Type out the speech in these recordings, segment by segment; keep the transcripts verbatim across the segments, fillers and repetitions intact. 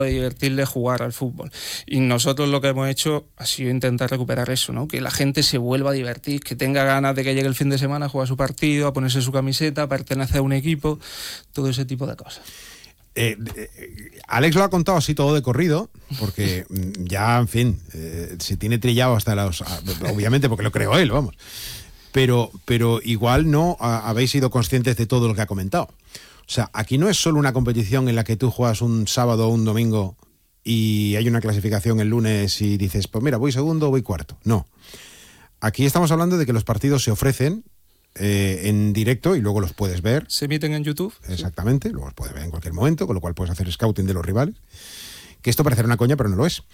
divertirle jugar al fútbol. Y nosotros lo que hemos hecho ha sido intentar recuperar eso, ¿no? Que la gente se vuelva a divertir, que tenga ganas de que llegue el fin de semana a jugar su partido, a ponerse su camiseta, a pertenecer a un equipo, todo ese tipo de cosas. Eh, eh, Alex lo ha contado así todo de corrido, porque ya, en fin, eh, se tiene trillado hasta los... Obviamente porque lo creó él, vamos. Pero, pero igual no a, habéis sido conscientes de todo lo que ha comentado. O sea, aquí no es solo una competición en la que tú juegas un sábado o un domingo y hay una clasificación el lunes y dices, pues mira, voy segundo o voy cuarto. No. Aquí estamos hablando de que los partidos se ofrecen eh, en directo y luego los puedes ver. ¿Se emiten en YouTube? Exactamente, luego los puedes ver en cualquier momento, con lo cual puedes hacer scouting de los rivales. Que esto parece una coña, pero no lo es.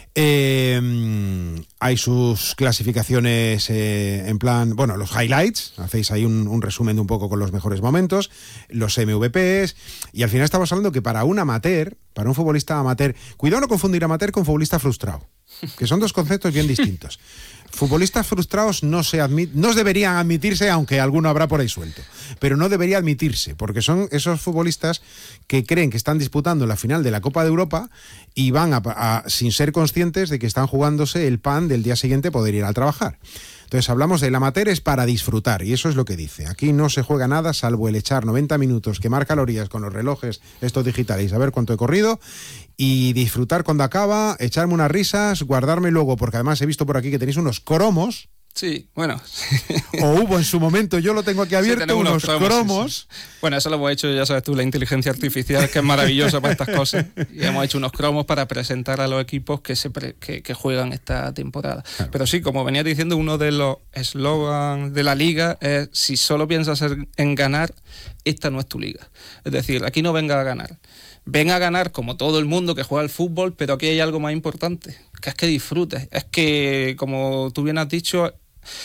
Eh, hay sus clasificaciones eh, en plan, bueno, los highlights, hacéis ahí un, un resumen de un poco con los mejores momentos, los M V Ps, y al final estamos hablando que para un amateur, para un futbolista amateur, cuidado no confundir amateur con futbolista frustrado, que son dos conceptos bien distintos. Futbolistas frustrados no se admit, no deberían admitirse, aunque alguno habrá por ahí suelto, pero no debería admitirse, porque son esos futbolistas que creen que están disputando la final de la Copa de Europa y van a, a, sin ser conscientes de que están jugándose el pan del día siguiente poder ir a trabajar. Entonces hablamos del amateur es para disfrutar, y eso es lo que dice. Aquí no se juega nada salvo el echar noventa minutos, quemar calorías con los relojes estos digitales y saber cuánto he corrido, y disfrutar cuando acaba, echarme unas risas, guardarme luego, porque además he visto por aquí que tenéis unos cromos. Sí, bueno. O hubo en su momento, yo lo tengo aquí abierto, sí, unos, unos cromos. cromos. Sí, sí. Bueno, eso lo hemos hecho, ya sabes tú, la inteligencia artificial, que es maravillosa para estas cosas. Y hemos hecho unos cromos para presentar a los equipos que se pre, que, que juegan esta temporada. Claro. Pero sí, como venía diciendo, uno de los eslogans de la liga es: si solo piensas en ganar, esta no es tu liga. Es decir, aquí no venga a ganar. Ven a ganar como todo el mundo que juega al fútbol, pero aquí hay algo más importante, que es que disfrutes. Es que, como tú bien has dicho,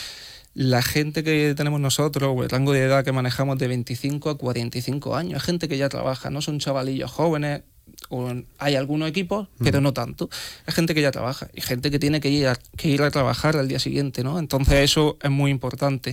la gente que tenemos nosotros, o el rango de edad que manejamos de veinticinco a cuarenta y cinco años, es gente que ya trabaja, no son chavalillos jóvenes, o hay algunos equipos, pero no tanto. Es gente que ya trabaja y gente que tiene que ir a, que ir a trabajar al día siguiente, ¿no? Entonces eso es muy importante.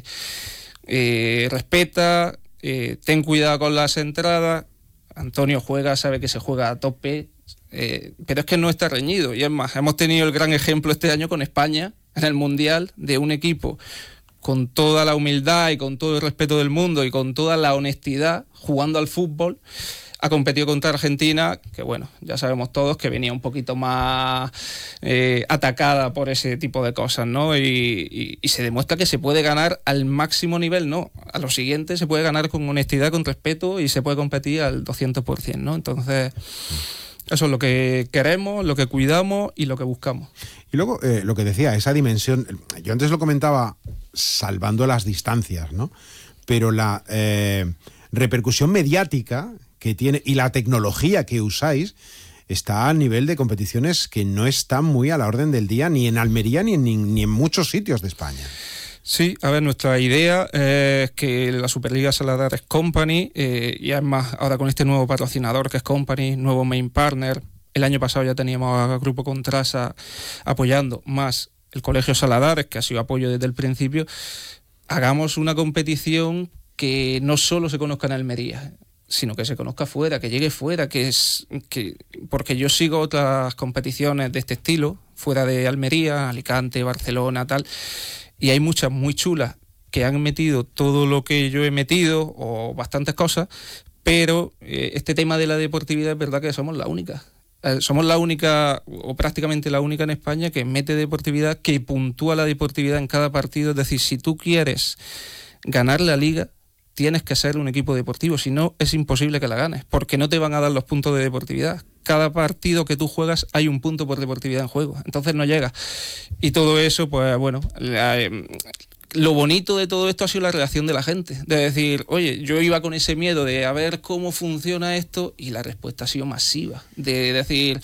Eh, respeta, eh, ten cuidado con las entradas. Antonio juega, sabe que se juega a tope, eh, pero es que no está reñido. Y es más, hemos tenido el gran ejemplo este año con España en el Mundial de un equipo con toda la humildad y con todo el respeto del mundo y con toda la honestidad jugando al fútbol. Ha competido contra Argentina, que bueno, ya sabemos todos que venía un poquito más eh, atacada por ese tipo de cosas, ¿no? Y, y, y se demuestra que se puede ganar al máximo nivel, ¿no? A lo siguiente se puede ganar con honestidad, con respeto, y se puede competir al doscientos por ciento, ¿no? Entonces, eso es lo que queremos, lo que cuidamos y lo que buscamos. Y luego, eh, lo que decía, esa dimensión, yo antes lo comentaba salvando las distancias, ¿no? Pero la eh, repercusión mediática que tiene y la tecnología que usáis está a nivel de competiciones que no están muy a la orden del día ni en Almería ni en, ni, ni en muchos sitios de España. Sí, a ver, nuestra idea es que la Superliga Saladares Company, eh, y además ahora con este nuevo patrocinador que es Company, nuevo main partner, el año pasado ya teníamos a Grupo Contrasa apoyando, más el Colegio Saladares, que ha sido apoyo desde el principio, hagamos una competición que no solo se conozca en Almería, sino que se conozca fuera, que llegue fuera, que es que porque yo sigo otras competiciones de este estilo, fuera de Almería, Alicante, Barcelona, tal, y hay muchas muy chulas que han metido todo lo que yo he metido, o bastantes cosas, pero eh, este tema de la deportividad es verdad que somos la única. Eh, somos la única, o prácticamente la única en España, que mete deportividad, que puntúa la deportividad en cada partido. Es decir, si tú quieres ganar la liga, tienes que ser un equipo deportivo, si no es imposible que la ganes, porque no te van a dar los puntos de deportividad. Cada partido que tú juegas hay un punto por deportividad en juego, entonces no llega. Y todo eso, pues bueno, la, eh, lo bonito de todo esto ha sido la reacción de la gente, de decir, oye, yo iba con ese miedo de a ver cómo funciona esto, y la respuesta ha sido masiva, de decir,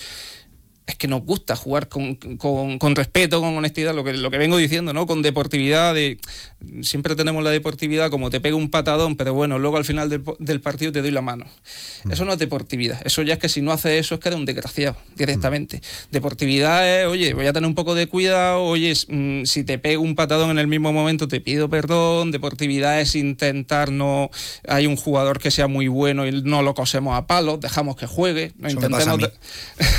es que nos gusta jugar con, con, con respeto, con honestidad, lo que, lo que vengo diciendo, ¿no? Con deportividad, de, siempre tenemos la deportividad como te pega un patadón, pero bueno, luego al final del, del partido te doy la mano. Eso no es deportividad, eso ya es que si no haces eso es que eres un desgraciado, directamente. Deportividad es, oye, voy a tener un poco de cuidado, oye, si te pego un patadón en el mismo momento te pido perdón. Deportividad es intentar no, hay un jugador que sea muy bueno y no lo cosemos a palos, dejamos que juegue, no intentemos...